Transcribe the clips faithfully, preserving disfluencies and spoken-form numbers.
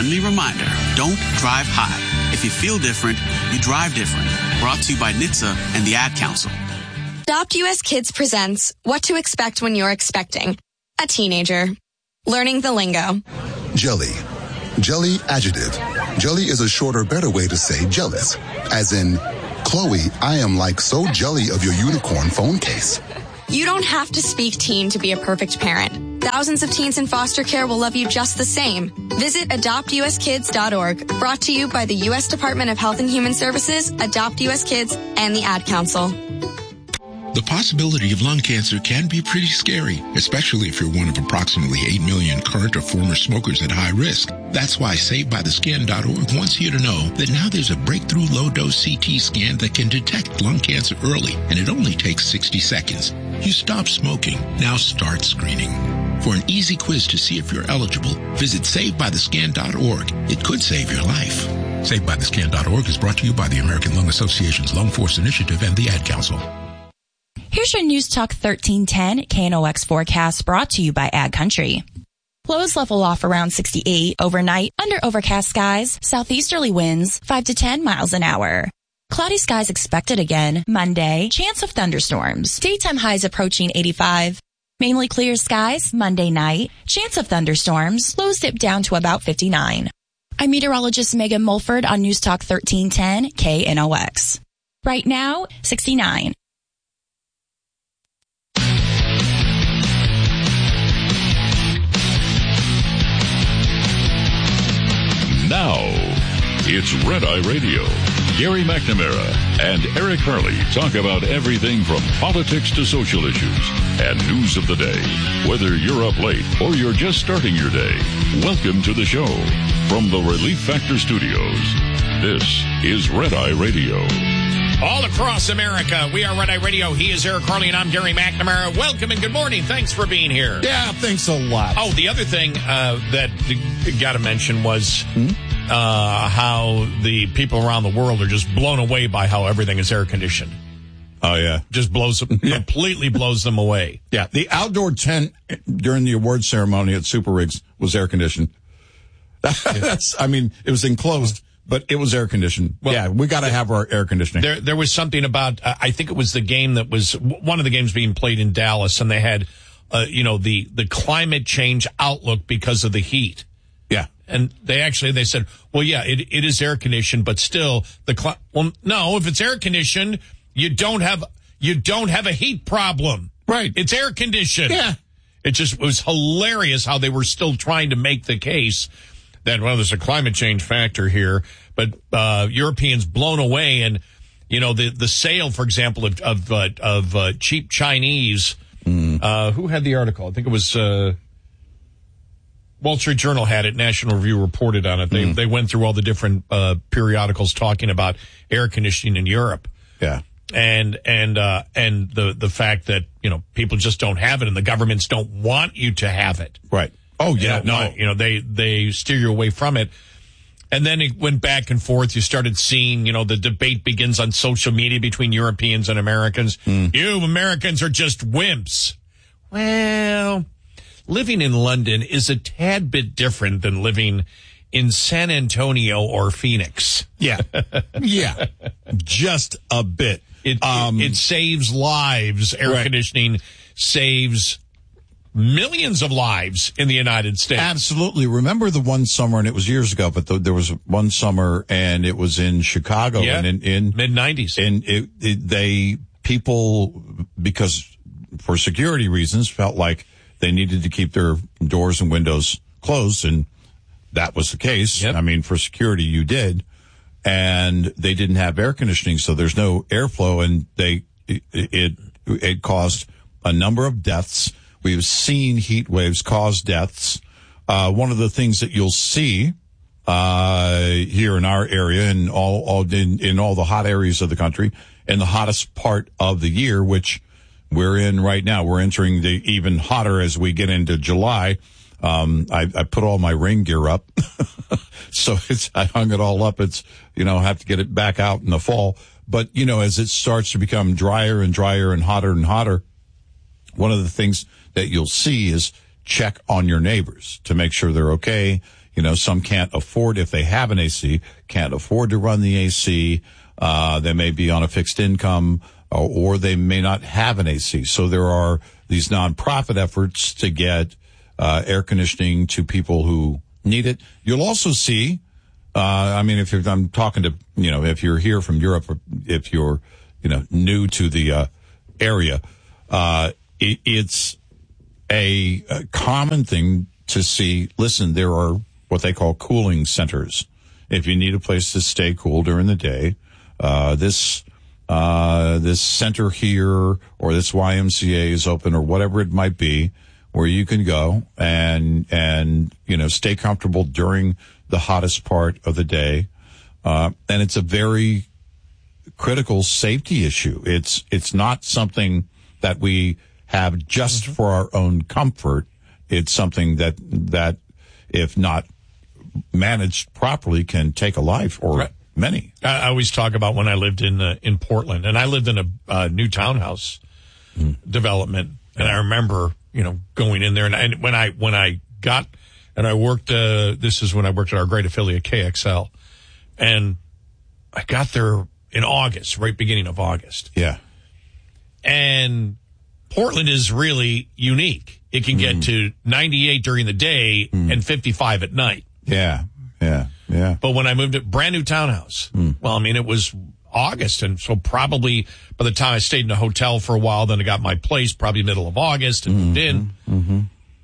friendly reminder, don't drive high. If you feel different, you drive different. Brought to you by N H T S A and the Ad Council. Adopt U S Kids presents What to Expect When You're Expecting a Teenager. Learning the lingo. Jelly. Jelly adjective. Jelly is a shorter, better way to say jealous. As in, Chloe, I am like so jelly of your unicorn phone case. You don't have to speak teen to be a perfect parent. Thousands of teens in foster care will love you just the same. Visit adopt u s kids dot org. Brought to you by the U S Department of Health and Human Services, Adopt U S Kids, and the Ad Council. The possibility of lung cancer can be pretty scary, especially if you're one of approximately eight million current or former smokers at high risk. That's why Saved By The Skin dot org wants you to know that now there's a breakthrough low-dose C T scan that can detect lung cancer early, and it only takes sixty seconds. You stop smoking. Now start screening. For an easy quiz to see if you're eligible, visit Saved By The Skin dot org. It could save your life. Saved By The Skin dot org is brought to you by the American Lung Association's Lung Force Initiative and the Ad Council. Here's your News Talk thirteen ten K N O X forecast brought to you by Ag Country. Lows level off around sixty-eight overnight under overcast skies, southeasterly winds five to ten miles an hour. Cloudy skies expected again Monday, chance of thunderstorms. Daytime highs approaching eighty-five. Mainly clear skies Monday night, chance of thunderstorms, lows dip down to about fifty-nine. I'm meteorologist Megan Mulford on News Talk thirteen ten K N O X. Right now, sixty-nine. Now, it's Red Eye Radio. Gary McNamara and Eric Harley talk about everything from politics to social issues and news of the day. Whether you're up late or you're just starting your day, welcome to the show. From the Relief Factor Studios, this is Red Eye Radio. All across America, we are Red Eye Radio. He is Eric Harley, and I'm Gary McNamara. Welcome and good morning. Thanks for being here. Yeah, thanks a lot. Oh, the other thing uh, that got to mention was hmm? uh, how the people around the world are just blown away by how everything is air conditioned. Oh, yeah. Just blows them, yeah. completely blows them away. Yeah, the outdoor tent during the award ceremony at Super Rigs was air conditioned. That's, I mean, it was enclosed. But it was air conditioned. Well, yeah, we got to have our air conditioning. There, there was something about. Uh, I think it was the game that was one of the games being played in Dallas, and they had, uh, you know, the the climate change outlook because of the heat. Yeah, and they actually they said, well, yeah, it it is air conditioned, but still the cli- well, no, if it's air conditioned, you don't have you don't have a heat problem. Right, it's air conditioned. Yeah, it just it was hilarious how they were still trying to make the case that, well, there's a climate change factor here, but uh, Europeans blown away. And, you know, the, the sale, for example, of of, uh, of uh, cheap Chinese, mm. uh, who had the article? I think it was uh, Wall Street Journal had it. National Review reported on it. They mm. they went through all the different uh, periodicals talking about air conditioning in Europe. Yeah. And and uh, and the, the fact that, you know, people just don't have it and the governments don't want you to have it. Right. Oh, yeah, you know, no. You know, they, they steer you away from it. And then it went back and forth. You started seeing, you know, the debate begins on social media between Europeans and Americans. Mm. You Americans are just wimps. Well, living in London is a tad bit different than living in San Antonio or Phoenix. Yeah. Yeah. Just a bit. It, um, it, it saves lives. Air right. conditioning saves millions of lives in the United States. Absolutely. Remember the one summer, and it was years ago, but the, there was one summer, and it was in Chicago, yeah, and in, in mid nineties, and it, it, they people because for security reasons felt like they needed to keep their doors and windows closed, and that was the case. Yep. I mean, for security, you did, and they didn't have air conditioning, so there's no airflow, and they it it, it caused a number of deaths. We've seen heat waves cause deaths. Uh, one of the things that you'll see, uh, here in our area and all, all in, in all the hot areas of the country and the hottest part of the year, which we're in right now. We're entering the even hotter as we get into July. Um, I, I put all my rain gear up. So it's, I hung it all up. It's, you know, have to get it back out in the fall. But, you know, as it starts to become drier and drier and hotter and hotter, one of the things that you'll see is check on your neighbors to make sure they're okay. You know, some can't afford, if they have an A C, can't afford to run the A C. Uh, they may be on a fixed income, or, or they may not have an A C. So there are these nonprofit efforts to get uh, air conditioning to people who need it. You'll also see, uh, I mean, if you're, I'm talking to, you know, if you're here from Europe, or if you're, you know, new to the uh, area, uh, it, it's a, a common thing to see. Listen, there are what they call cooling centers. If you need a place to stay cool during the day, uh, this, uh, this center here or this Y M C A is open, or whatever it might be, where you can go and, and, you know, stay comfortable during the hottest part of the day. Uh, and it's a very critical safety issue. It's, it's not something that we have just mm-hmm. for our own comfort. It's something that, that if not managed properly can take a life, or right. many. I always talk about when I lived in uh, in Portland, and I lived in a uh, new townhouse mm. development, and yeah. I remember, you know, going in there, and, and when I when I got and I worked. Uh, this is when I worked at our great affiliate K X L, and I got there in August, right beginning of August. Yeah, and Portland is really unique. It can get mm. to ninety-eight during the day mm. and fifty-five at night. Yeah, yeah, yeah. But when I moved to brand new townhouse, mm. well, I mean, it was August, and so probably by the time I stayed in a hotel for a while, then I got my place probably middle of August and mm-hmm. moved in. Mm-hmm.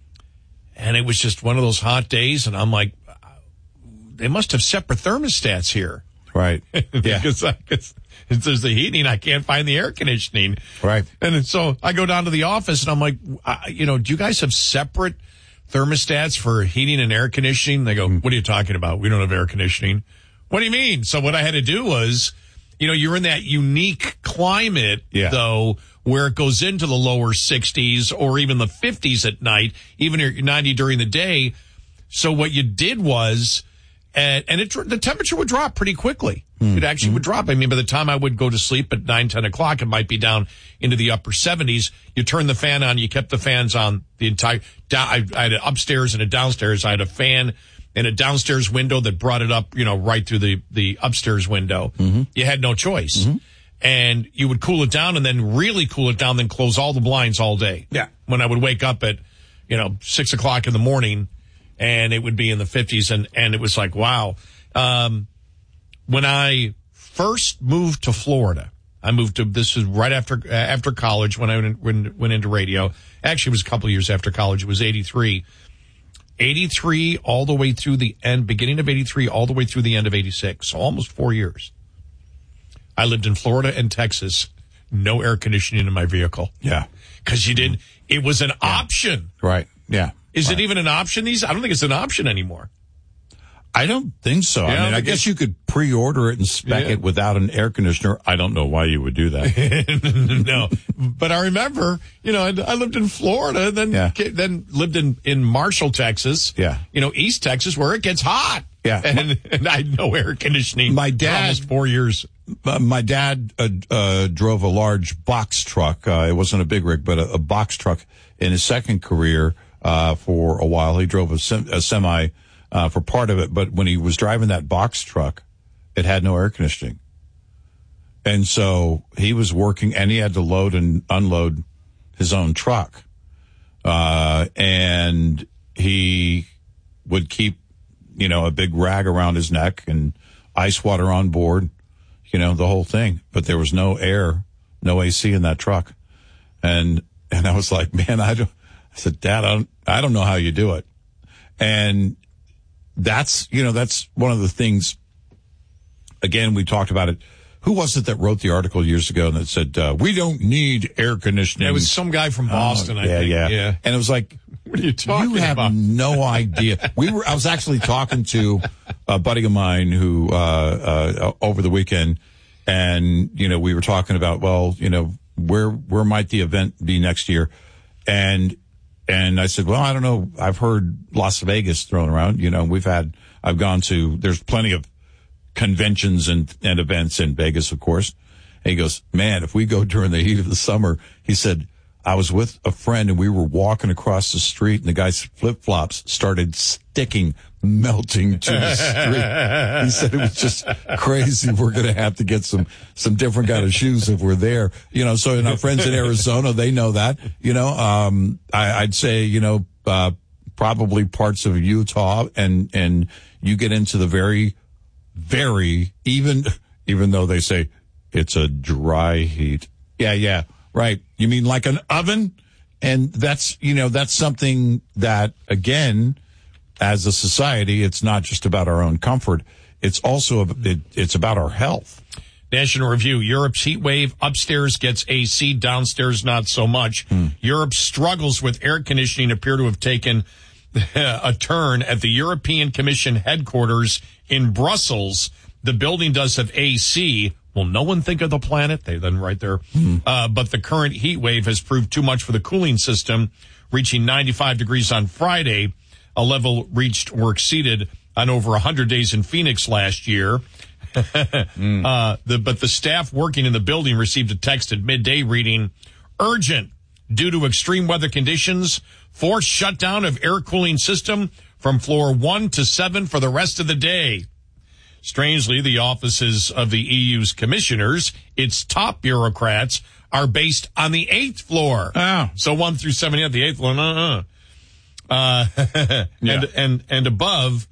And it was just one of those hot days, and I'm like, they must have separate thermostats here. Right. Yeah. because I, cause there's the heating, I can't find the air conditioning. Right. And so I go down to the office, and I'm like, I, you know, do you guys have separate thermostats for heating and air conditioning? They go, what are you talking about? We don't have air conditioning. What do you mean? So what I had to do was, you know, you're in that unique climate, yeah. though, where it goes into the lower sixties or even the fifties at night, even at ninety during the day. So what you did was, and, and it, the temperature would drop pretty quickly. Mm. It actually mm. would drop. I mean, by the time I would go to sleep at nine, ten o'clock, it might be down into the upper seventies. You turn the fan on, you kept the fans on the entire, down, I, I had an upstairs and a downstairs. I had a fan and a downstairs window that brought it up, you know, right through the, the upstairs window. Mm-hmm. You had no choice. Mm-hmm. And you would cool it down and then really cool it down, then close all the blinds all day. Yeah. When I would wake up at, you know, six o'clock in the morning, and it would be in the fifties, and, and it was like, wow. Um, when I first moved to Florida, I moved to, this is right after, uh, after college when I went, went, went into radio. Actually, it was a couple of years after college. It was eighty-three. eighty-three all the way through the end, beginning of eighty-three, all the way through the end of eighty-six. So almost four years. I lived in Florida and Texas. No air conditioning in my vehicle. Yeah. Cause you did, it was an yeah. option. Right. Yeah. Is right. it even an option these? I don't think it's an option anymore. I don't think so. Yeah, I mean, I guess you could pre-order it and spec yeah. it without an air conditioner. I don't know why you would do that. No, but I remember, you know, I lived in Florida, then yeah. then lived in, in Marshall, Texas. Yeah. You know, East Texas, where it gets hot. Yeah. And, and I had no air conditioning. My dad, for almost four years. Uh, my dad uh, uh, drove a large box truck. Uh, it wasn't a big rig, but a, a box truck in his second career uh, for a while. He drove a, sem- a semi uh, for part of it, but when he was driving that box truck, it had no air conditioning. And so he was working, and he had to load and unload his own truck. Uh, and he would keep, you know, a big rag around his neck and ice water on board, you know, the whole thing. But there was no air, no A C in that truck. And, and I was like, man, I don't, I said, Dad, I don't, I don't know how you do it. And that's, you know, that's one of the things, again, we talked about it. Who was it that wrote the article years ago and that said, uh, we don't need air conditioning? It was some guy from Boston, oh, I yeah, think. Yeah, yeah. And it was like, what are you talking you have about? no idea. We were, I was actually talking to a buddy of mine who, uh, uh, over the weekend, and, you know, we were talking about, well, you know, where, where might the event be next year? And, and I said, well, I don't know. I've heard Las Vegas thrown around. You know, we've had, I've gone to, there's plenty of conventions and, and events in Vegas, of course. And he goes, man, if we go during the heat of the summer, he said, I was with a friend and we were walking across the street and the guy's flip-flops started sticking, melting to the street. He said it was just crazy. We're going to have to get some, some different kind of shoes if we're there. You know, so, and our friends in Arizona, they know that, you know, um, I, I'd say, you know, uh, probably parts of Utah and, and you get into the very, very, even, even though they say it's a dry heat. Yeah, yeah. Right. You mean like an oven? And that's, you know, that's something that, again, as a society, it's not just about our own comfort. It's also, it, it's about our health. National Review, Europe's heat wave upstairs gets A C, downstairs not so much. Hmm. Europe's struggles with air conditioning appear to have taken a turn at the European Commission headquarters in Brussels. The building does have A C. Will no one think of the planet? They then right there. Mm-hmm. Uh, but the current heat wave has proved too much for the cooling system, reaching ninety-five degrees on Friday, a level reached or exceeded on over one hundred days in Phoenix last year. mm. uh, the, but the staff working in the building received a text at midday reading, urgent, due to extreme weather conditions, forced shutdown of air cooling system from floor one to seven for the rest of the day. Strangely, the offices of the E U's commissioners, its top bureaucrats, are based on the eighth floor. Oh. So one through seven at the eighth floor. Uh-uh. Uh, yeah. and, and, and above,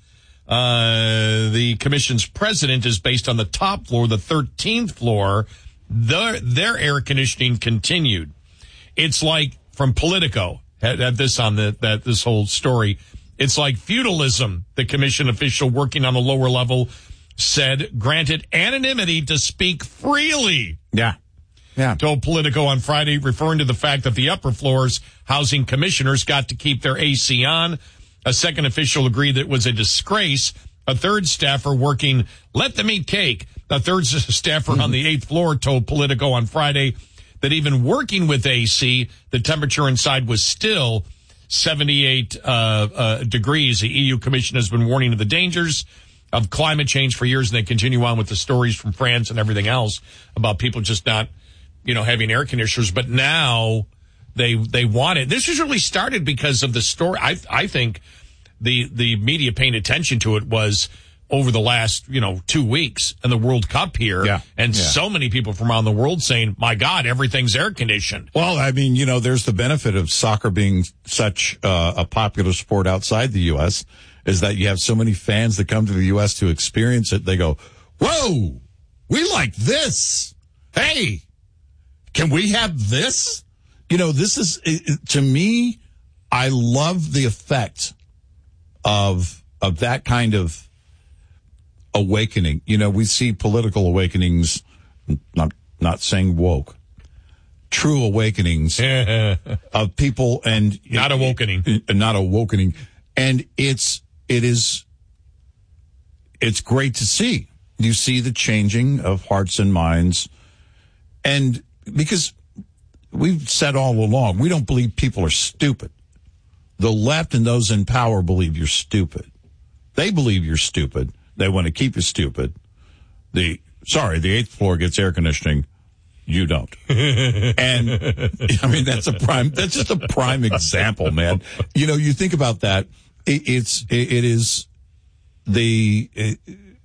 uh, the commission's president is based on the top floor, the thirteenth floor. Their, their air conditioning continued. It's like from Politico, had, had this on the, that, this whole story. It's like feudalism. The commission official working on the lower level said granted anonymity to speak freely. Yeah. Yeah. Told Politico on Friday, referring to the fact that the upper floors housing commissioners got to keep their A C on. A second official agreed that it was a disgrace. A third staffer working, let them eat cake. A third staffer mm-hmm. on the eighth floor told Politico on Friday that even working with A C, the temperature inside was still seventy-eight uh, uh, degrees. The E U Commission has been warning of the dangers of climate change for years, and they continue on with the stories from France and everything else about people just not, you know, having air conditioners. But now they they want it. This was really started because of the story. I I think the the media paying attention to it was over the last, you know, two weeks and the World Cup here. Yeah. And yeah. so many people from around the world saying, my God, everything's air conditioned. Well, I mean, you know, there's the benefit of soccer being such uh, a popular sport outside the U S is that you have so many fans that come to the U S to experience it. They go, whoa, we like this. Hey, can we have this? You know, this is, to me, I love the effect of, of that kind of awakening. You know, we see political awakenings, not, not saying woke, true awakenings of people and not awakening, not awakening. And it's, it is, it's great to see. You see the changing of hearts and minds. And because we've said all along, we don't believe people are stupid. The left and those in power believe you're stupid. They believe you're stupid. They want to keep you stupid. The, sorry, the eighth floor gets air conditioning. You don't. And I mean, that's a prime, that's just a prime example, man. You know, you think about that. It, it's, it, it is the, it,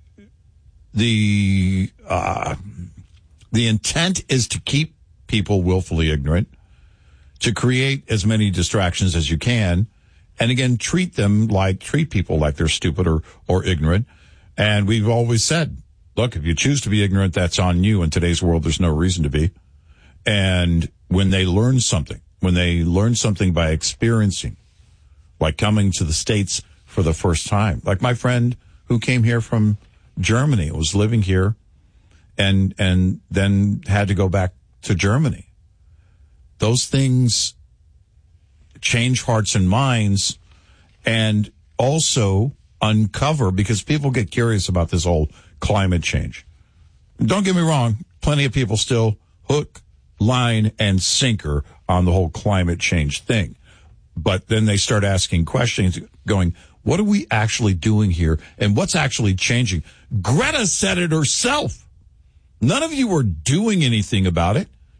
the, uh, the intent is to keep people willfully ignorant, to create as many distractions as you can, and again, treat them like, treat people like they're stupid or, or ignorant. And we've always said, look, if you choose to be ignorant, that's on you. In today's world, there's no reason to be. And when they learn something, when they learn something by experiencing, like coming to the States for the first time, like my friend who came here from Germany, was living here and, and then had to go back to Germany. Those things change hearts and minds and also uncover, because people get curious about this whole climate change. Don't get me wrong, plenty of people still hook, line, and sinker on the whole climate change thing. But then they start asking questions going, what are we actually doing here? And what's actually changing? Greta said it herself. None of you are doing anything about it.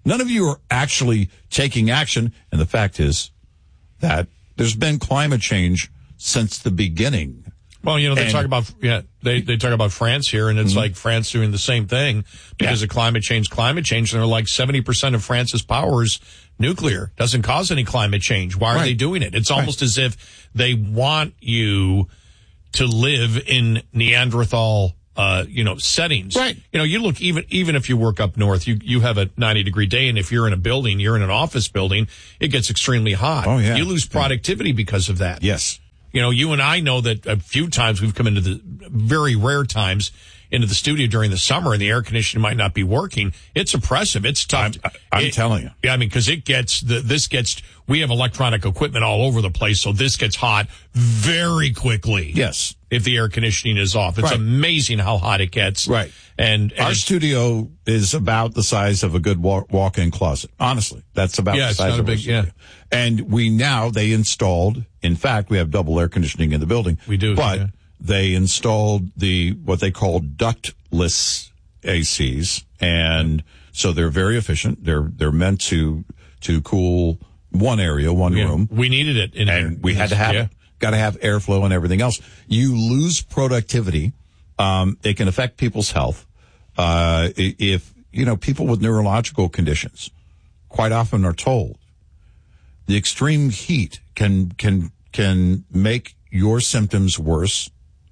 None of you are actually taking action. And the fact is that there's been climate change since the beginning. Well, you know, they and, talk about, yeah, they, they talk about France here, and it's mm-hmm. like France doing the same thing because yeah. of climate change, climate change. And they're like seventy percent of France's power is nuclear. Doesn't cause any climate change. Why are right. they doing it? It's almost right. as if they want you to live in Neanderthal, uh, you know, settings. Right. You know, you look, even, even if you work up north, you, you have a ninety degree day. And if you're in a building, you're in an office building, it gets extremely hot. Oh, yeah. You lose productivity yeah. because of that. Yes. You know, you and I know that a few times we've come into the very rare times into the studio during the summer and the air conditioning might not be working. It's oppressive. It's tough. I'm, I'm it, telling you. Yeah, I mean, because it gets, the, this gets, we have electronic equipment all over the place, so this gets hot very quickly. Yes. If the air conditioning is off. It's right. amazing how hot it gets. Right. And, and our studio is about the size of a good walk, walk-in closet. Honestly, that's about yeah, the size it's not of a big, our studio. Yeah. And we now, they installed, in fact, we have double air conditioning in the building. We do. But yeah. they installed the, what they call ductless A Cs. And so they're very efficient. They're, they're meant to, to cool one area, one yeah. room. We needed it in and here. we had to have yeah. it. Got to have airflow and everything else. You lose productivity. Um, it can affect people's health. Uh, if, you know, people with neurological conditions quite often are told the extreme heat can, can, can make your symptoms worse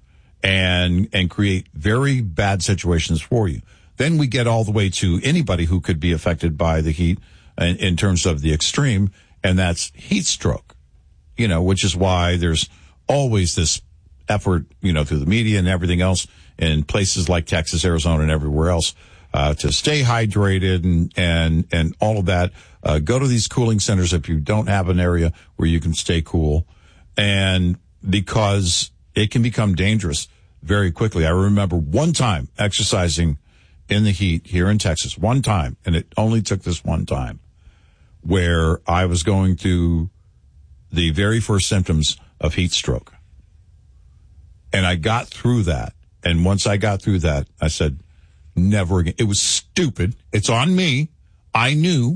and, and create very bad situations for you. Then we get all the way to anybody who could be affected by the heat in, in terms of the extreme, and that's heat stroke. You know, which is why there's always this effort, you know, through the media and everything else in places like Texas, Arizona, and everywhere else, uh, to stay hydrated and, and, and all of that. Uh, go to these cooling centers if you don't have an area where you can stay cool. And because it can become dangerous very quickly. I remember one time exercising in the heat here in Texas, one time, and it only took this one time, where I was going through the very first symptoms of heat stroke. And I got through that. And once I got through that, I said, never again. It was stupid. It's on me. I knew.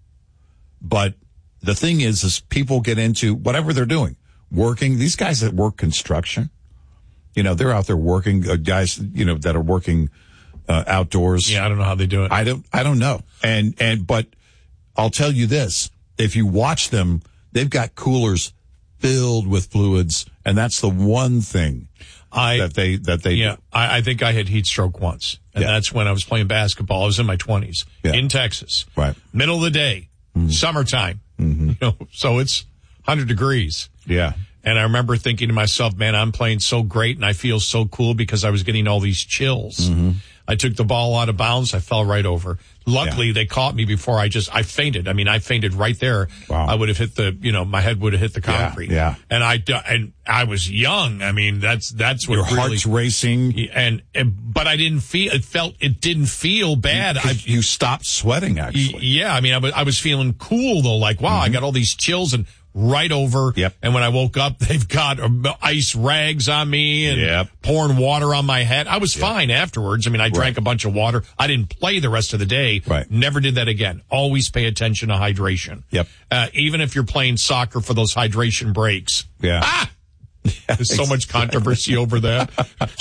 But the thing is, is people get into whatever they're doing, working. These guys that work construction, you know, they're out there working, uh, guys, you know, that are working uh, outdoors. Yeah, I don't know how they do it. I don't, I don't know. And, and, but I'll tell you this, if you watch them, they've got coolers filled with fluids, and that's the one thing I, that they that they yeah. do. I, I think I had heat stroke once, and yeah. that's when I was playing basketball. I was in my twenties yeah. in Texas, right, middle of the day, mm-hmm. summertime. Mm-hmm. You know, so it's one hundred degrees. Yeah, and I remember thinking to myself, "Man, I'm playing so great, and I feel so cool because I was getting all these chills." Mm-hmm. I took the ball out of bounds. I fell right over. Luckily, yeah. they caught me before I just, I fainted. I mean, I fainted right there. Wow. I would have hit the, you know, my head would have hit the concrete. Yeah. yeah. And I, and I was young. I mean, that's, that's what your really, heart's racing. And, and, but I didn't feel, it felt, it didn't feel bad. You, I, you stopped sweating, actually. Yeah. I mean, I was, I was feeling cool though. Like, wow, mm-hmm. I got all these chills and right over. Yep. And when I woke up, they've got ice rags on me and yep. pouring water on my head. I was yep. fine afterwards. I mean, I drank right. a bunch of water. I didn't play the rest of the day. Right. Never did that again. Always pay attention to hydration. Yep. Uh, even if you're playing soccer for those hydration breaks. Yeah. Ah! There's so much controversy over that.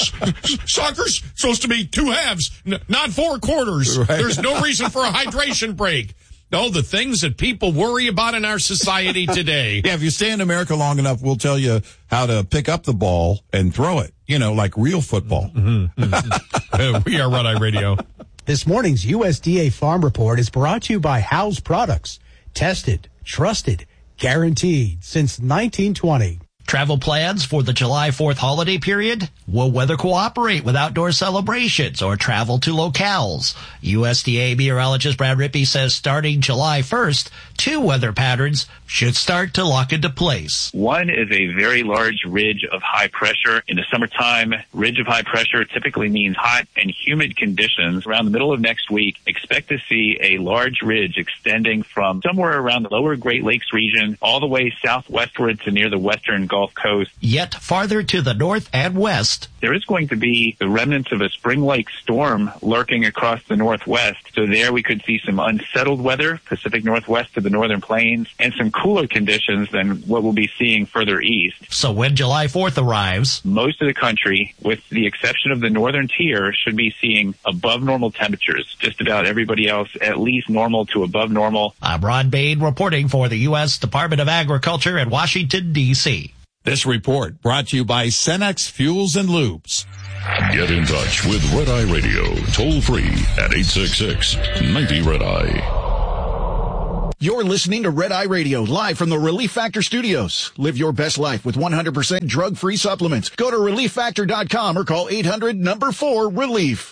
Soccer's supposed to be two halves, n- not four quarters. Right. There's no reason for a hydration break. No, the things that people worry about in our society today. Yeah, if you stay in America long enough, we'll tell you how to pick up the ball and throw it, you know, like real football. Mm-hmm. Mm-hmm. We are Red Eye Radio. This morning's U S D A Farm Report is brought to you by House Products. Tested, trusted, guaranteed since nineteen twenty. Travel plans for the July fourth holiday period? Will weather cooperate with outdoor celebrations or travel to locales? U S D A meteorologist Brad Rippey says starting July first, two weather patterns should start to lock into place. One is a very large ridge of high pressure. In the summertime, ridge of high pressure typically means hot and humid conditions. Around the middle of next week, expect to see a large ridge extending from somewhere around the lower Great Lakes region all the way southwestward to near the western Gulf Gulf Coast. Yet farther to the north and west, there is going to be the remnants of a spring-like storm lurking across the northwest. So there we could see some unsettled weather, Pacific Northwest to the northern plains, and some cooler conditions than what we'll be seeing further east. So when July fourth arrives, most of the country, with the exception of the northern tier, should be seeing above normal temperatures. Just about everybody else at least normal to above normal. I'm Ron Bain reporting for the U S Department of Agriculture in Washington, D C This report brought to you by Cenex Fuels and Lubes. Get in touch with Red Eye Radio, toll free at eight six six, nine zero, Red Eye. You're listening to Red Eye Radio, live from the Relief Factor Studios. Live your best life with one hundred percent drug-free supplements. Go to relief factor dot com or call eight hundred number four relief.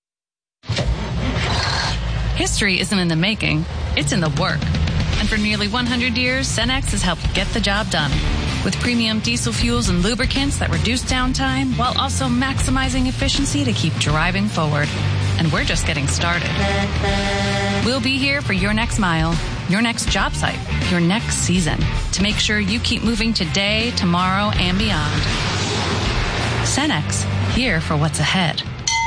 History isn't in the making, it's in the work. And for nearly one hundred years, Cenex has helped get the job done. With premium diesel fuels and lubricants that reduce downtime while also maximizing efficiency to keep driving forward. And we're just getting started. We'll be here for your next mile, your next job site, your next season, to make sure you keep moving today, tomorrow, and beyond. Cenex, here for what's ahead.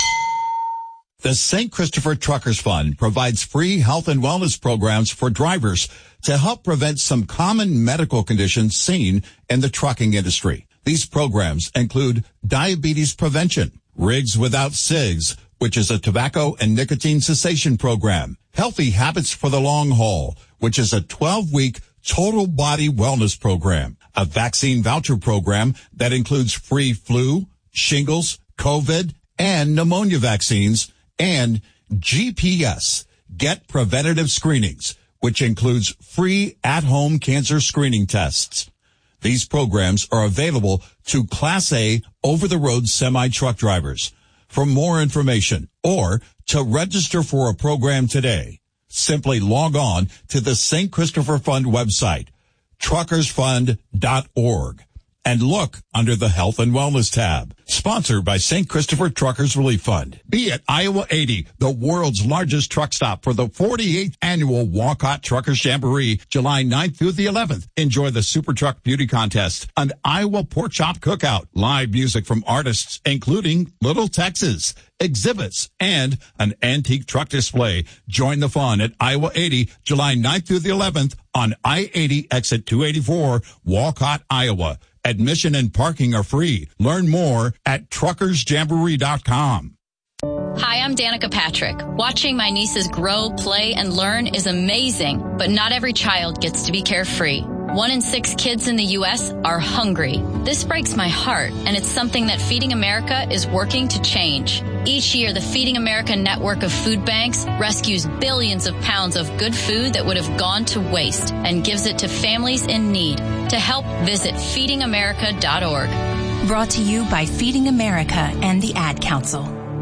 The Saint Christopher Truckers Fund provides free health and wellness programs for drivers to help prevent some common medical conditions seen in the trucking industry. These programs include diabetes prevention, Rigs Without Cigs, which is a tobacco and nicotine cessation program, Healthy Habits for the Long Haul, which is a twelve-week total body wellness program, a vaccine voucher program that includes free flu, shingles, COVID, and pneumonia vaccines, and G P S, Get Preventative Screenings, which includes free at-home cancer screening tests. These programs are available to Class A over-the-road semi-truck drivers. For more information or to register for a program today, simply log on to the Saint Christopher Fund website, truckers fund dot org, and look under the Health and Wellness tab. Sponsored by Saint Christopher Truckers Relief Fund. Be at Iowa eighty, the world's largest truck stop for the forty-eighth annual Walcott Truckers Jamboree, July ninth through the eleventh. Enjoy the Super Truck Beauty Contest, an Iowa Pork Chop Cookout, live music from artists including Little Texas, exhibits, and an antique truck display. Join the fun at Iowa eighty, July ninth through the eleventh on I eighty exit two eighty-four, Walcott, Iowa. Admission and parking are free. Learn more at truckers jamboree dot com. Hi, I'm Danica Patrick. Watching my nieces grow, play, and learn is amazing, but not every child gets to be carefree. One in six kids in the U S are hungry. This breaks my heart, and it's something that Feeding America is working to change. Each year, the Feeding America network of food banks rescues billions of pounds of good food that would have gone to waste and gives it to families in need. To help, visit feeding america dot org. Brought to you by Feeding America and the Ad Council.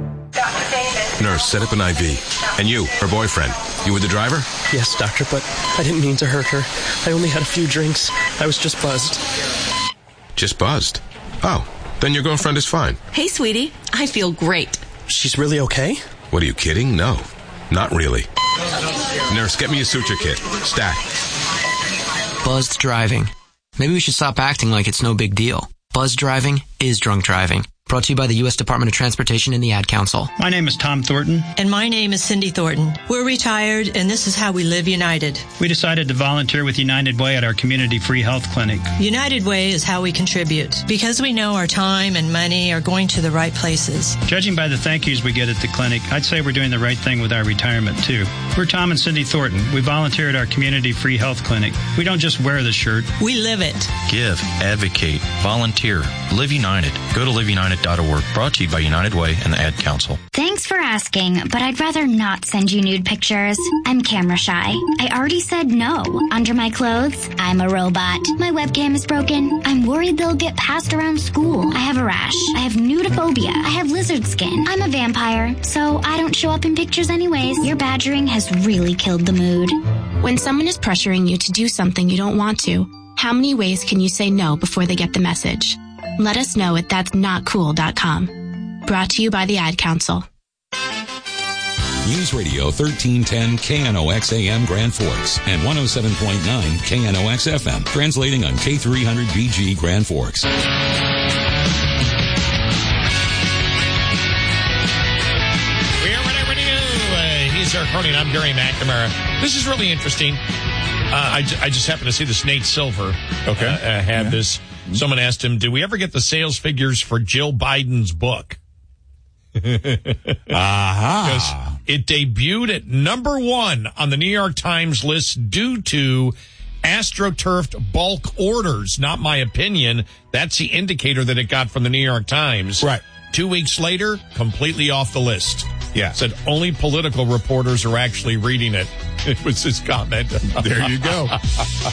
Nurse, set up an I V. And you, her boyfriend. You were the driver? Yes, doctor, but I didn't mean to hurt her. I only had a few drinks. I was just buzzed. Just buzzed? Oh, then your girlfriend is fine. Hey, sweetie. I feel great. She's really okay? What, are you kidding? No, not really. Nurse, get me a suture kit. Stat. Buzzed driving. Maybe we should stop acting like it's no big deal. Buzzed driving is drunk driving. Brought to you by the U S Department of Transportation and the Ad Council. My name is Tom Thornton. And my name is Cindy Thornton. We're retired, and this is how we live United. We decided to volunteer with United Way at our community free health clinic. United Way is how we contribute, because we know our time and money are going to the right places. Judging by the thank yous we get at the clinic, I'd say we're doing the right thing with our retirement, too. We're Tom and Cindy Thornton. We volunteer at our community free health clinic. We don't just wear the shirt. We live it. Give, advocate, volunteer, live United. Go to live united dot org. Brought to you by United Way and the Ad Council. Thanks for asking, but I'd rather not send you nude pictures. I'm camera shy. I already said no. Under my clothes, I'm a robot. My webcam is broken. I'm worried they'll get passed around school. I have a rash. I have nudophobia. I have lizard skin. I'm a vampire, so I don't show up in pictures anyways. Your badgering has really killed the mood. When someone is pressuring you to do something you don't want to, how many ways can you say no before they get the message? Let us know at that's not cool dot com. Brought to you by the Ad Council. News Radio thirteen ten K N O X A M Grand Forks and one oh seven point nine K N O X F M, translating on K three hundred B G Grand Forks. Eric Harley, and I'm Gary McNamara. This is really interesting. Uh, I, j- I just happened to see this. Nate Silver okay. uh, uh, had yeah. this. Someone asked him, "Do we ever get the sales figures for Jill Biden's book?" Aha! Because it debuted at number one on the New York Times list due to AstroTurfed bulk orders. Not my opinion. That's the indicator that it got from the New York Times. Right. Two weeks later, completely off the list. Yeah. Said only political reporters are actually reading it. It was his comment. There you go.